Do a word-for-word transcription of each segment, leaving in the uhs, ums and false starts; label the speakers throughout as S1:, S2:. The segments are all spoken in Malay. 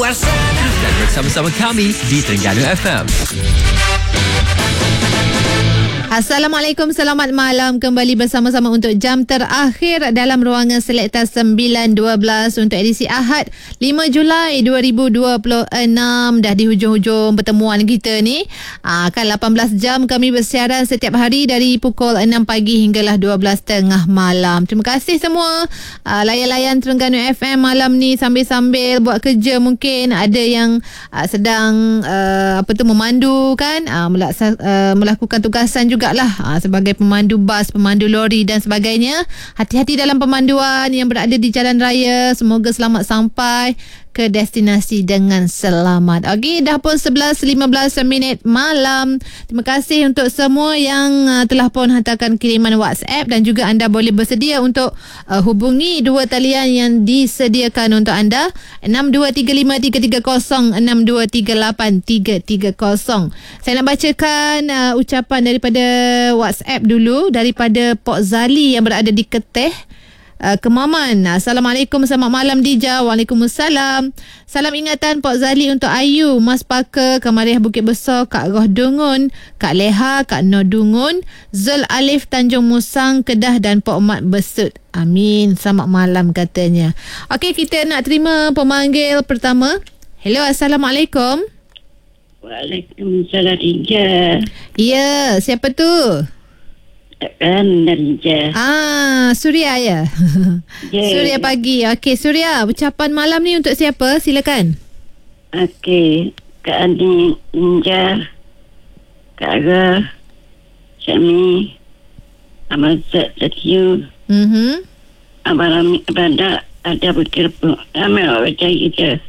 S1: Suasana.
S2: Dan bersama-sama kami di Terengganu F M.
S3: Assalamualaikum, selamat malam. Kembali bersama-sama untuk jam terakhir dalam ruangan Selekta sembilan dua belas untuk edisi Ahad lima Julai dua ribu dua puluh enam. Dah di hujung-hujung pertemuan kita ni. Aa, kan lapan belas jam kami bersiaran setiap hari dari pukul enam pagi hinggalah dua belas tengah malam. Terima kasih semua aa, layan-layan Terengganu F M malam ni sambil-sambil buat kerja. Mungkin ada yang aa, sedang aa, apa tu memandu kan, aa, melaksa, aa, melakukan tugasan juga jugalah ha, sebagai pemandu bas, pemandu lori dan sebagainya. Hati-hati dalam pemanduan yang berada di jalan raya. Semoga selamat sampai ke destinasi dengan selamat. Okey, dah pun sebelas lima belas minit malam. Terima kasih untuk semua yang uh, telah pun hantarkan kiriman WhatsApp, dan juga anda boleh bersedia untuk uh, hubungi dua talian yang disediakan untuk anda, enam dua tiga lima tiga tiga kosong, enam dua tiga lapan tiga tiga kosong. Saya nak bacakan uh, ucapan daripada WhatsApp dulu, daripada Pok Zali yang berada di Keteh, Uh, Kemaman. Assalamualaikum, selamat malam Dija. Waalaikumsalam. Salam ingatan Pok Zali untuk Ayu, Mas Paka, Kamariah Bukit Besar, Kak Roh Dungun, Kak Leha, Kak Noh Dungun, Zul Alif Tanjung Musang, Kedah, dan Pok Mat Besut. Amin. Selamat malam katanya. Okey, kita nak terima pemanggil pertama. Hello, Assalamualaikum.
S4: Waalaikumsalam Dija.
S3: Ya, siapa tu?
S4: Kan Dija.
S3: Ah, Suria ya.
S4: Yeah.
S3: Suria pagi. Okey, Suria, ucapan malam ni untuk siapa? Silakan.
S4: Okey, Kak Adi, Ninja, Kak Aga, Syami, Ahmad Zatiu,
S3: Mhm.
S4: Abang Rami, Abanda, ada Bukir pun. Ramai orang cari kita.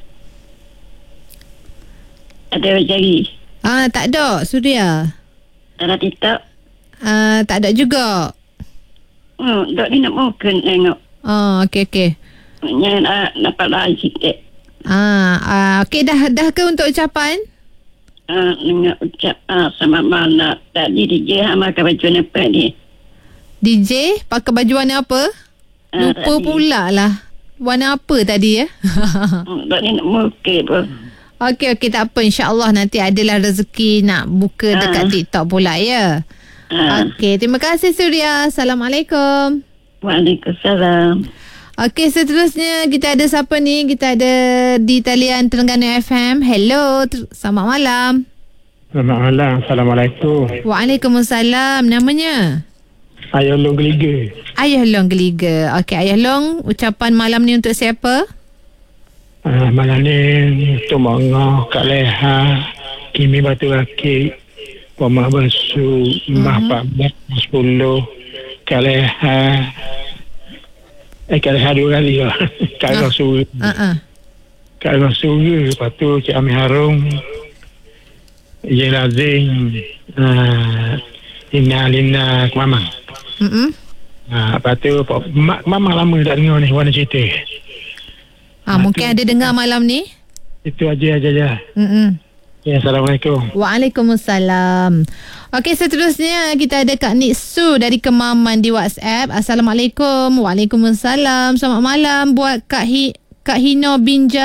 S4: Ada orang cari.
S3: Ah, tak ada, Suria.
S4: Dalam TikTok.
S3: Ah, tak ada juga.
S4: Oh, dok ni nak mungkin tengok.
S3: Oh, okey okey.
S4: Yang nak dapat lagi sikit.
S3: Ah, ah okey, dah dah ke untuk ucapan?
S4: Ah, dengan ucap ah, sama mana tadi D J hama pakai baju apa ni?
S3: D J pakai baju warna apa?
S4: Ah,
S3: Lupa
S4: tadi.
S3: pula lah. Warna apa tadi ya?
S4: Hmm, dok ni nak mungkin pun.
S3: Okey okey, tak apa, insya-Allah nanti adalah rezeki nak buka dekat
S4: Ah.
S3: TikTok pula ya.
S4: Ah.
S3: Okey, terima kasih Suria. Assalamualaikum.
S4: Waalaikumsalam.
S3: Okey, seterusnya kita ada siapa ni? Kita ada di talian Terengganu F M. Hello, ter- selamat malam.
S5: Selamat malam. Assalamualaikum.
S3: Waalaikumsalam. Namanya?
S5: Ayah Long Geliga.
S3: Ayah Long Geliga. Okey, Ayah Long, ucapan malam ni untuk siapa?
S5: Uh, malam ni untuk Mongah, Kak Leha, Kimi Batu Rakit, Pemah Besu, Mbah Pak Bek, sepuluh, Kak Leha. Eh, Kak Leha dua kali lah. Kak
S3: Ah.
S5: Rasul.
S3: Uh-uh.
S5: Kak Rasul. Lepas tu Cik Amir Harum, Yen Lazim, uh, Lina Lina Kemamang.
S3: Mm-mm.
S5: Uh, lepas tu Pak Mak Mama lama tak dengar ni warna cerita.
S3: Ah, mungkin ada dengar malam ni.
S5: Itu aja aja aja.
S3: Mm-mm.
S5: Ya, Assalamualaikum.
S3: Waalaikumsalam. Okey, seterusnya kita ada Kak Nitsu dari Kemaman di WhatsApp. Assalamualaikum. Waalaikumsalam. Selamat malam buat Kak Hi Kak Hino Binja